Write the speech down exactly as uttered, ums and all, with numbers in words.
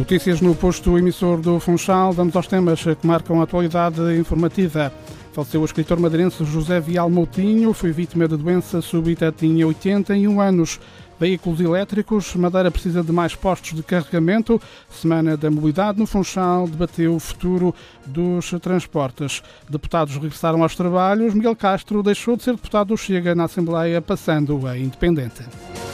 Notícias no posto emissor do Funchal. Vamos aos temas que marcam a atualidade informativa. Faleceu o escritor madeirense José Vial Moutinho, foi vítima de doença súbita, tinha oitenta e um anos. Veículos elétricos, Madeira precisa de mais postos de carregamento. Semana da Mobilidade no Funchal debateu o futuro dos transportes. Deputados regressaram aos trabalhos. Miguel Castro deixou de ser deputado do Chega na Assembleia, passando a independente.